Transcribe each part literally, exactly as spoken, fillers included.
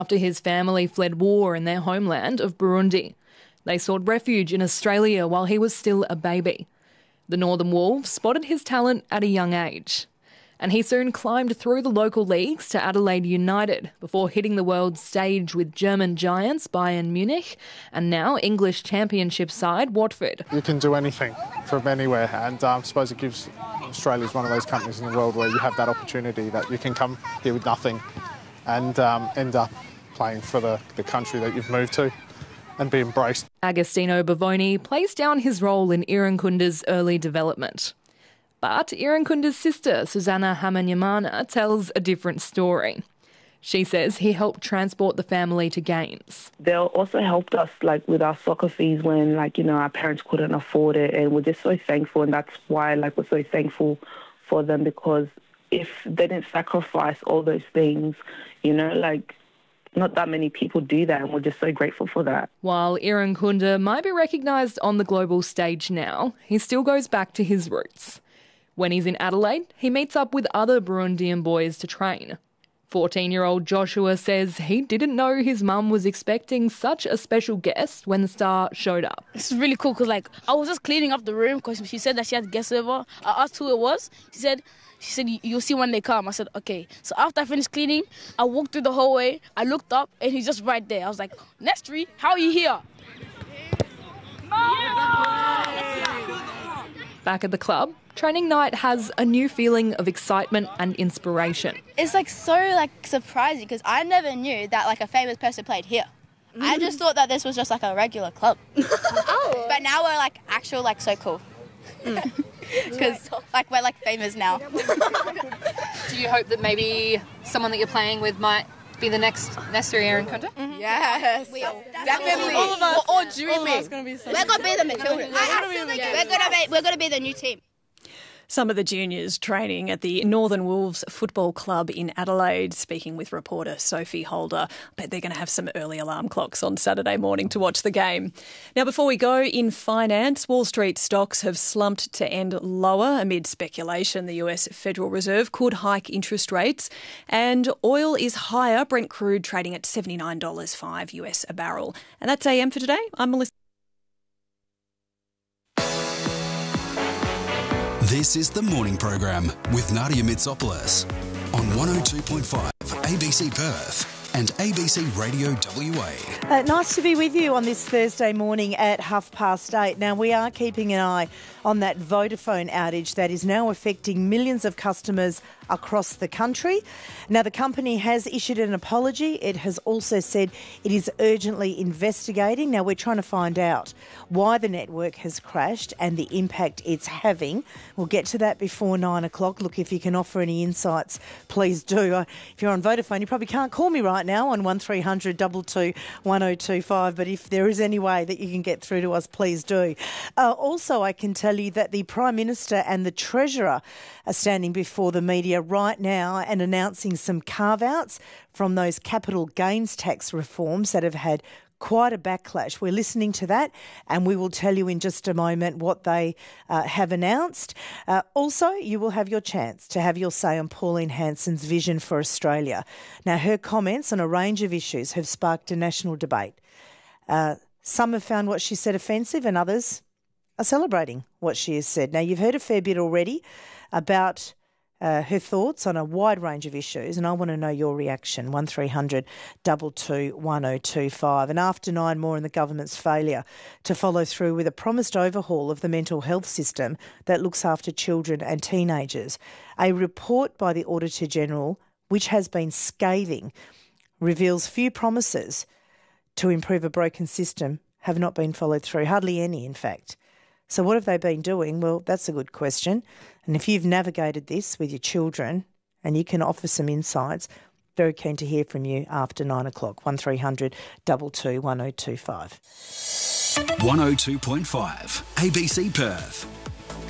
after his family fled war in their homeland of Burundi. They sought refuge in Australia while he was still a baby. The Northern Wolves spotted his talent at a young age, and he soon climbed through the local leagues to Adelaide United before hitting the world stage with German giants Bayern Munich and now English Championship side Watford. You can do anything from anywhere, and um, I suppose it gives Australia is one of those countries in the world where you have that opportunity that you can come here with nothing and um, end up playing for the, the country that you've moved to and be embraced. Agostino Bavoni plays down his role in Irankunda's early development. But Irankunda's sister, Susanna Hamanyamana, tells a different story. She says he helped transport the family to games. They also helped us like with our soccer fees when like, you know, our parents couldn't afford it, and we're just so thankful, and that's why like we're so thankful for them, because if they didn't sacrifice all those things, you know, like not that many people do that, and we're just so grateful for that. While Irankunda might be recognised on the global stage now, he still goes back to his roots. When he's in Adelaide, he meets up with other Burundian boys to train. fourteen-year-old Joshua says he didn't know his mum was expecting such a special guest when the star showed up. It's really cool because, like, I was just cleaning up the room because she said that she had guests over. I asked who it was. She said, she said, you'll see when they come. I said, okay. So after I finished cleaning, I walked through the hallway. I looked up, and he's just right there. I was like, Nestri, how are you here? Back at the club, training night has a new feeling of excitement and inspiration. It's like so like surprising because I never knew that like a famous person played here. Mm. I just thought that this was just like a regular club. Oh. But now we're like actual like so cool. Because mm. like we're like famous now. Do you hope that maybe someone that you're playing with might be the next Nestri Irankunda? Mm-hmm. Yes, we all, definitely. All of us, we're all dreaming. All of us gonna be so we're gonna be the Matildas. We're gonna be we're gonna be the new team. Some of the juniors training at the Northern Wolves Football Club in Adelaide, speaking with reporter Sophie Holder. I bet they're going to have some early alarm clocks on Saturday morning to watch the game. Now, before we go, in finance, Wall Street stocks have slumped to end lower amid speculation the U S Federal Reserve could hike interest rates. And oil is higher, Brent crude trading at seventy-nine dollars and five U S a barrel. And that's A M for today. I'm Melissa. This is the Morning Program with Nadia Mitsopoulos on one oh two point five A B C Perth and A B C Radio W A. Uh, nice to be with you on this Thursday morning at half past eight. Now, we are keeping an eye on that Vodafone outage that is now affecting millions of customers across the country. Now, the company has issued an apology. It has also said it is urgently investigating. Now, we're trying to find out why the network has crashed and the impact it's having. We'll get to that before nine o'clock. Look, if you can offer any insights, please do. Uh, if you're on Vodafone, you probably can't call me right now on one three hundred two two one oh two five, but if there is any way that you can get through to us, please do. Uh, also, I can tell you that the Prime Minister and the Treasurer are standing before the media right now and announcing some carve-outs from those capital gains tax reforms that have had quite a backlash. We're listening to that, and we will tell you in just a moment what they uh, have announced. Uh, also, you will have your chance to have your say on Pauline Hanson's vision for Australia. Now, her comments on a range of issues have sparked a national debate. Uh, some have found what she said offensive, and others are celebrating what she has said. Now, you've heard a fair bit already about Uh, her thoughts on a wide range of issues, and I want to know your reaction. one three hundred two two one oh two five. And after nine, more on the government's failure to follow through with a promised overhaul of the mental health system that looks after children and teenagers. A report by the Auditor General, which has been scathing, reveals few promises to improve a broken system have not been followed through, hardly any, in fact. So what have they been doing? Well, that's a good question. And if you've navigated this with your children and you can offer some insights, very keen to hear from you after nine o'clock. one three hundred two two one oh two five. one oh two point five A B C Perth.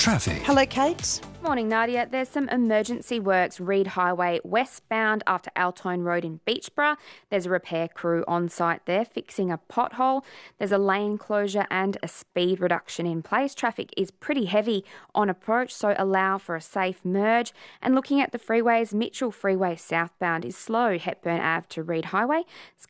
Traffic. Hello, Kate. Morning, Nadia. There's some emergency works Reed Highway westbound after Altone Road in Beachborough. There's a repair crew on site there fixing a pothole. There's a lane closure and a speed reduction in place. Traffic is pretty heavy on approach, so allow for a safe merge. And looking at the freeways, Mitchell Freeway southbound is slow, Hepburn Ave to Reed Highway.